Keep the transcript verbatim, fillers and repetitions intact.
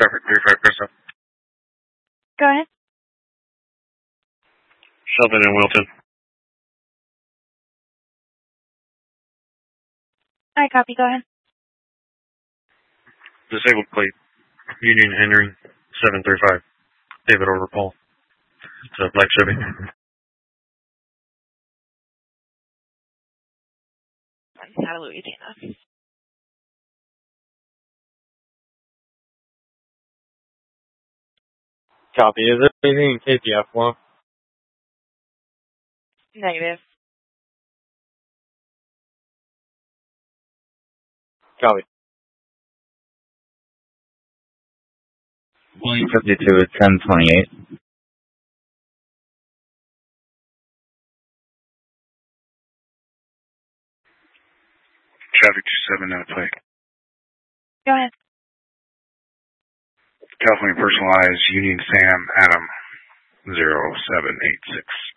Traffic three five Crystal. Go ahead. Sheldon and Wilton. I copy. Go ahead. Disabled plate. Union Henry seven three five. David over Paul. It's a black Chevy. Out of Louisiana. Copy. Is there anything in K P F one? Negative. Copy. William fifty-two is ten twenty-eight. Traffic two seven out of plate. Go ahead. California personalized Union Sam Adam zero seven eight six.